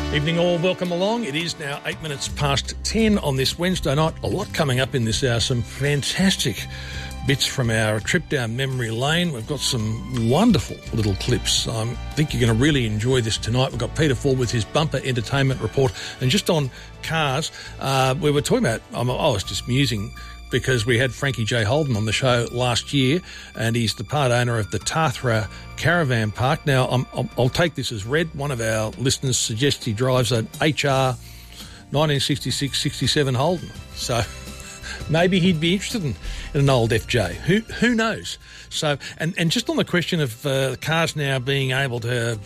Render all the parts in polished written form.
Evening all, welcome along. It is now 8 minutes past 10 on this Wednesday night. A lot coming up in this hour, some fantastic bits from our trip down memory lane. We've got some wonderful little clips. I think you're going to really enjoy this tonight. We've got Peter Ford with his bumper entertainment report. And just on cars, we were talking about, I was just musing because we had Frankie J. Holden on the show last year, and he's the part owner of the Tathra Caravan Park. Now, I'll take this as read. One of our listeners suggests he drives an HR 1966-67 Holden. So maybe he'd be interested in an old FJ. Who knows? So, and just on the question of cars now being able to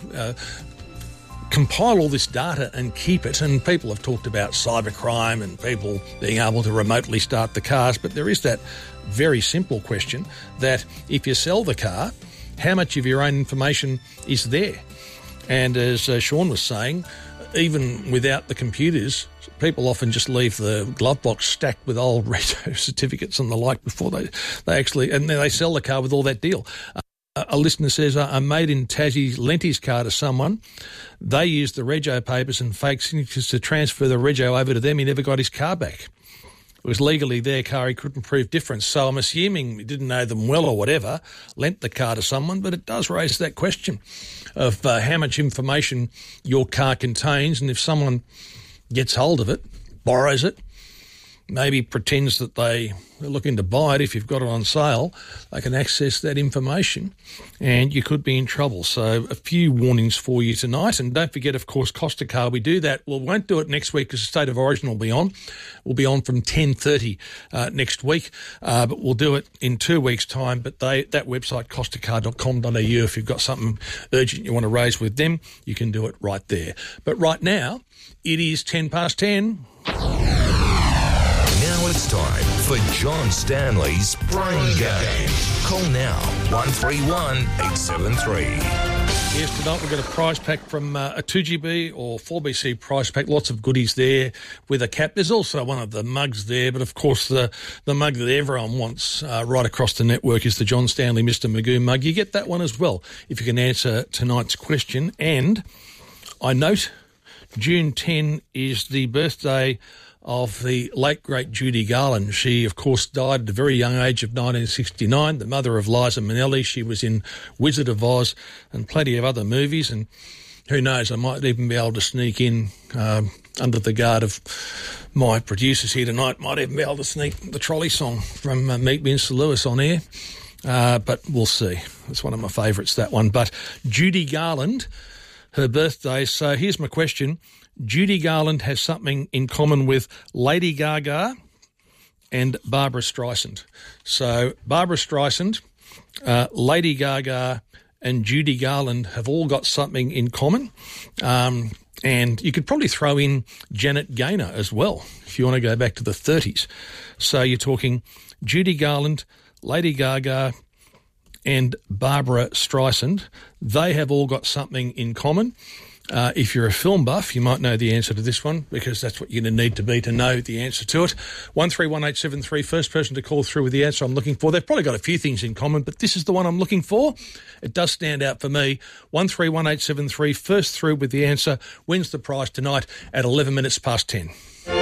compile all this data and keep it, and people have talked about cybercrime and people being able to remotely start the cars, but there is that very simple question that if you sell the car, how much of your own information is there? And as Sean was saying, even without the computers, people often just leave the glove box stacked with old retro certificates and the like before they actually, and then they sell the car with all that deal. A listener says, a mate in Tassie lent his car to someone. They used the rego papers and fake signatures to transfer the rego over to them. He never got his car back. It was legally their car. He couldn't prove difference. So I'm assuming he didn't know them well or whatever, lent the car to someone. But it does raise that question of how much information your car contains. And if someone gets hold of it, borrows it, maybe pretends that they're looking to buy it, if you've got it on sale, they can access that information and you could be in trouble. So a few warnings for you tonight. And don't forget, of course, Costa Car. We do that. Well, we won't do it next week because the State of Origin will be on. We'll be on from 10:30 next week, but we'll do it in 2 weeks' time. But that website, costacar.com.au, if you've got something urgent you want to raise with them, you can do it right there. But right now, it is 10 past 10. Now it's time for John Stanley's Brain Game. Call now, 131 873. Yes, tonight we've got a prize pack from a 2GB or 4BC prize pack. Lots of goodies there with a cap. There's also one of the mugs there, but of course the mug that everyone wants right across the network is the John Stanley Mr. Magoo mug. You get that one as well if you can answer tonight's question. And I note June 10 is the birthday of the late, great Judy Garland. She, of course, died at a very young age of 1969, the mother of Liza Minnelli. She was in Wizard of Oz and plenty of other movies, and who knows, I might even be able to sneak in under the guard of my producers here tonight, might even be able to sneak the trolley song from Meet Me in St. Louis on air, but we'll see. It's one of my favourites, that one. But Judy Garland, her birthday, so here's my question. Judy Garland has something in common with Lady Gaga and Barbra Streisand. So Barbra Streisand, Lady Gaga and Judy Garland have all got something in common. And you could probably throw in Janet Gaynor as well if you want to go back to the 30s. So you're talking Judy Garland, Lady Gaga and Barbra Streisand. They have all got something in common. If you're a film buff, you might know the answer to this one because that's what you're going to need to be to know the answer to it. 131873, first person to call through with the answer I'm looking for. They've probably got a few things in common, but this is the one I'm looking for. It does stand out for me. 131873, first through with the answer, wins the prize tonight at 11 minutes past 10.